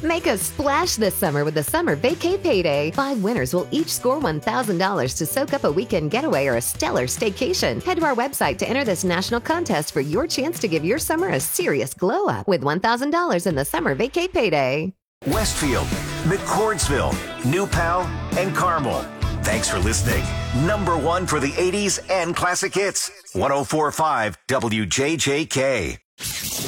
Make a splash this summer with the Summer Vacay Payday. 5 winners will each score $1,000 to soak up a weekend getaway or a stellar staycation. Head to our website to enter this national contest for your chance to give your summer a serious glow up with $1,000 in the Summer Vacay Payday. Westfield, McCordsville, New Pal, and Carmel. Thanks for listening. Number 1 for the 80s and classic hits. 104.5 WJJK.